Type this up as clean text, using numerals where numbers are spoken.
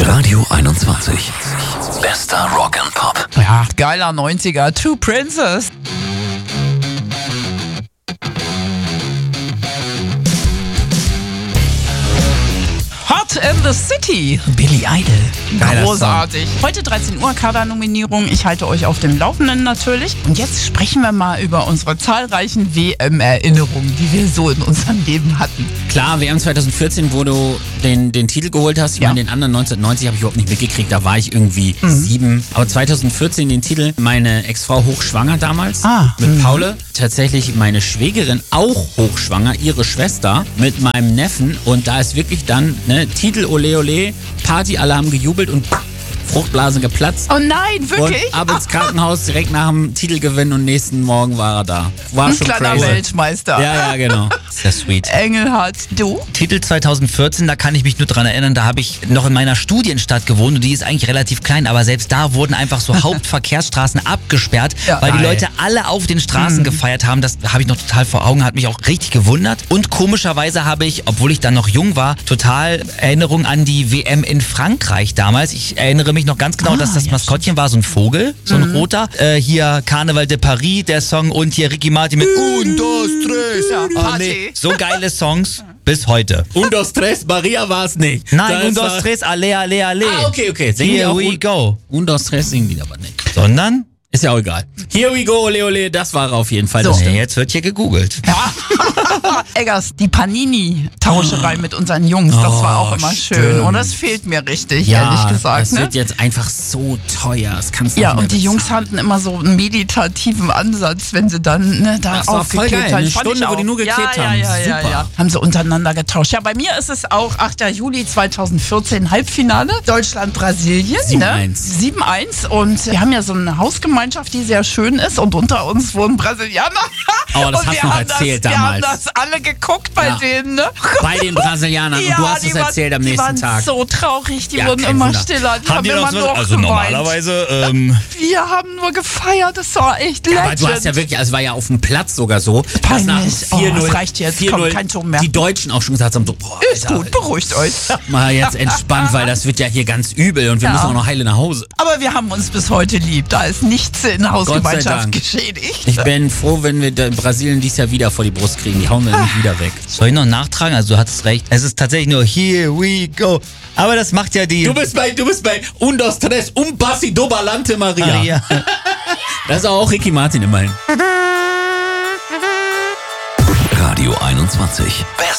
Radio 21. Bester Rock and Pop. Ja, geiler 90er. Two Princes. Hot in the City. Billy Idol. Geiler Großartig. Heute 13 Uhr Kader-Nominierung. Ich halte euch auf dem Laufenden natürlich. Und jetzt sprechen wir mal über unsere zahlreichen WM-Erinnerungen, die wir so in unserem Leben hatten. Klar, WM 2014, wo du den Titel geholt hast. Ich meine, den anderen 1990 habe ich überhaupt nicht mitgekriegt. Da war ich irgendwie 7. Aber 2014 den Titel. Meine Ex-Frau hochschwanger damals mit Paule. Tatsächlich meine Schwägerin auch hochschwanger, ihre Schwester mit meinem Neffen. Und da ist wirklich dann Titel Ole Ole, Party, alle haben gejubelt und Fruchtblase geplatzt. Oh nein, wirklich? Und ab ins Krankenhaus direkt nach dem Titelgewinn und nächsten Morgen war er da. War Ein schon kleiner crazy. Weltmeister. Ja, genau. Sehr sweet. Engelhardt, du? Titel 2014, da kann ich mich nur dran erinnern, da habe ich noch in meiner Studienstadt gewohnt und die ist eigentlich relativ klein, aber selbst da wurden einfach so Hauptverkehrsstraßen abgesperrt, weil die Leute alle auf den Straßen gefeiert haben. Das habe ich noch total vor Augen, hat mich auch richtig gewundert. Und komischerweise habe ich, obwohl ich dann noch jung war, total Erinnerung an die WM in Frankreich damals. Ich erinnere mich noch ganz genau, dass das Maskottchen war so ein Vogel, so ein roter. Hier Carnaval de Paris, der Song, und hier Ricky Martin mit Un, dos, tres. Ja, Party. So geile Songs bis heute. Un, dos, tres, Maria war es nicht. Nein, Un, dos, tres, alle, alle, alle. Okay. Singen die Here auch we go. Un, dos, tres singen die aber nicht. Sondern? Ist ja auch egal. Here we go, ole, ole, das war auf jeden Fall. So. Das Ja, stimmt. jetzt wird hier gegoogelt. Eggers, die Panini-Tauscherei mit unseren Jungs, das war auch immer schön. stimmt. Und das fehlt mir richtig, Ja, ehrlich gesagt. das wird jetzt einfach so teuer. Das kannst du Ja, nicht mehr und die Jungs bezahlen. hatten immer so einen meditativen Ansatz, wenn sie dann da Das war voll aufgeklebt geil. haben. Eine Fand ich Stunde, wo auch. die nur geklebt haben. Ja. Super. Haben sie untereinander getauscht. Ja, bei mir ist es auch 8. Juli 2014 Halbfinale. Deutschland-Brasilien. 7-1. 7-1. Und wir haben ja so eine Hausgemeinschaft, die sehr schön ist. Und unter uns wohnen Brasilianer. Oh, das Und hast wir du noch haben erzählt Wir haben damals. das alle geguckt bei Ja. denen, ne? Bei den Brasilianern. Und du hast es erzählt am nächsten die Tag. waren so traurig, die Ja, wurden kein immer Wunder. stiller. Die haben immer nur also geweint. normalerweise, Wir haben nur gefeiert, das war echt Aber legend. du hast ja wirklich, also es war ja auf dem Platz sogar so, dass nach dem Peinlich. Oh, 4-0, das reicht jetzt. 4-0 Komm, kein Ton mehr. die Deutschen auch schon gesagt haben, so, boah, Ist Alter, gut, beruhigt euch. mal jetzt entspannt, weil das wird ja hier ganz übel und wir müssen auch noch heile nach Hause. Aber wir haben uns bis heute lieb. Da ist nichts in der Hausgemeinschaft Dank. geschädigt. Ich bin froh, wenn wir Brasilien dieses Jahr wieder vor die Brust kriegen. Die hauen wir nicht wieder weg. soll ich noch nachtragen? Also du hattest recht. Es ist tatsächlich nur Here we go. Aber das macht ja die... Du bist bei Un, dos, tres, un passi do balante Maria. Maria. Das ist auch Ricky Martin immerhin. Radio 21.